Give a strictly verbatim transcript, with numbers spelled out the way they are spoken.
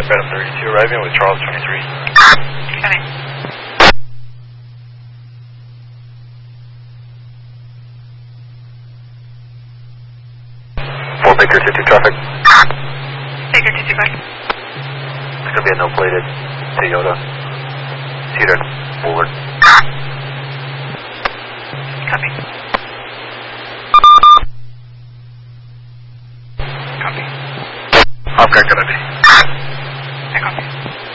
Phantom thirty-two arriving with Charles twenty-three. Coming. four Baker two two traffic. Baker two two, bye. It's going to be a no-plated Toyota Cedar Forward. Copy. Copy. Oscar Kennedy.